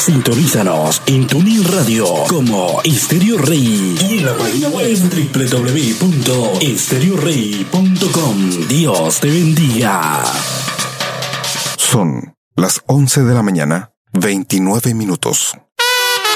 Sintonízanos en TuneIn Radio como Estéreo Rey y en la página web www.estereorey.com. Dios te bendiga. Son las 11 de la mañana, 29 minutos.